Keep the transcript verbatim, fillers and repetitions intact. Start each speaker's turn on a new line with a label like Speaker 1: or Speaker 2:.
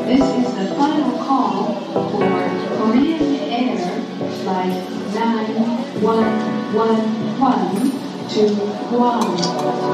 Speaker 1: This is the final call for Korean Air Flight nine one one one to Guam.